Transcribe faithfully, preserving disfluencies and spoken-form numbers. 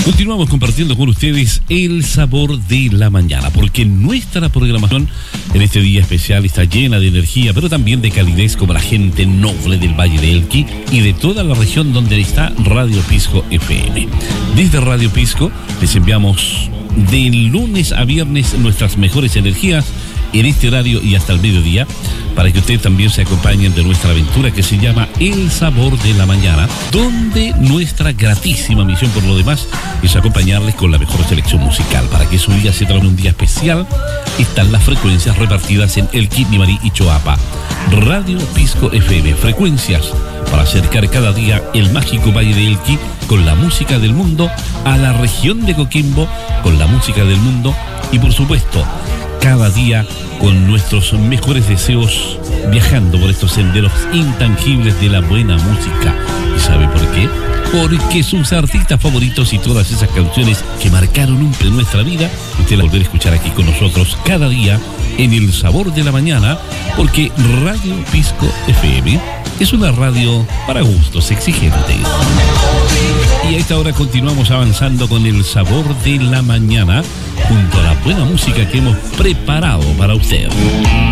Continuamos compartiendo con ustedes el sabor de la mañana, porque nuestra programación en este día especial está llena de energía, pero también de calidez, como la gente noble del Valle de Elqui y de toda la región donde está Radio Pisco F M. Desde Radio Pisco les enviamos de lunes a viernes nuestras mejores energías en este horario y hasta el mediodía, para que ustedes también se acompañen de nuestra aventura que se llama El Sabor de la Mañana, donde nuestra gratísima misión por lo demás es acompañarles con la mejor selección musical. Para que su día se torne un día especial, están las frecuencias repartidas en Elqui, Limarí y Choapa. Radio Pisco F M, frecuencias para acercar cada día el mágico Valle de Elqui con la música del mundo, a la región de Coquimbo con la música del mundo y, por supuesto, cada día con nuestros mejores deseos, viajando por estos senderos intangibles de la buena música. ¿Y sabe por qué? Porque sus artistas favoritos y todas esas canciones que marcaron un en nuestra vida, usted la volverá a escuchar aquí con nosotros cada día en El Sabor de la Mañana, porque Radio Pisco F M es una radio para gustos exigentes. Y a esta hora continuamos avanzando con El Sabor de la Mañana, junto a la buena música que hemos preparado para usted.